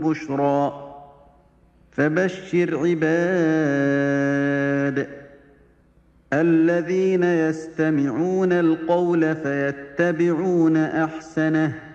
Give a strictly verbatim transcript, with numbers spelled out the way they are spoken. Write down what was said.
بشرى فبشر عباد الذين يستمعون القول فيتبعون أحسنه